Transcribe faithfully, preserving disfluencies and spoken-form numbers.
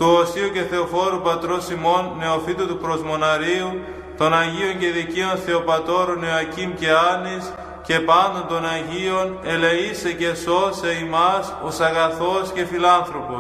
του Οσίου και Θεοφόρου Πατρός ημών, νεοφύτου του Προσμοναρίου, των Αγίων και Δικαίων Θεοπατώρων Ιωακήμ και Άννης, και πάντων των Αγίων, ελεήσε και σώσε ημάς ως αγαθός και φιλάνθρωπος.